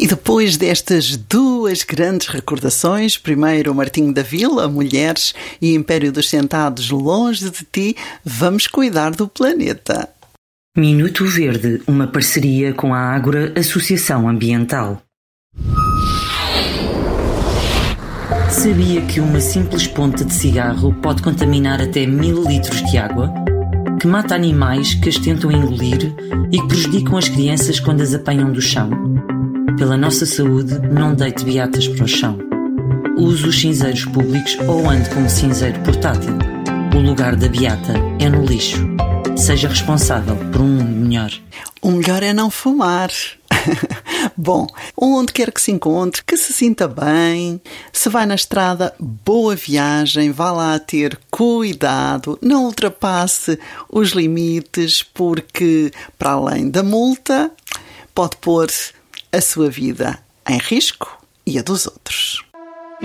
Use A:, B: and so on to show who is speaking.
A: E depois destas duas grandes recordações, primeiro Martinho da Vila, Mulheres e Império dos Sentados longe de ti, vamos cuidar do planeta.
B: Minuto Verde, uma parceria com a Ágora Associação Ambiental. Sabia que uma simples ponta de cigarro pode contaminar até 1000 litros de água? Que mata animais que as tentam engolir e que prejudicam as crianças quando as apanham do chão? Pela nossa saúde, não deite beatas para o chão. Use os cinzeiros públicos ou ande com um cinzeiro portátil. O lugar da beata é no lixo. Seja responsável por um mundo melhor.
A: O melhor é não fumar. Bom, onde quer que se encontre, que se sinta bem. Se vai na estrada, boa viagem, vá lá ter cuidado, não ultrapasse os limites, porque, para além da multa, pode pôr a sua vida em risco e a dos outros.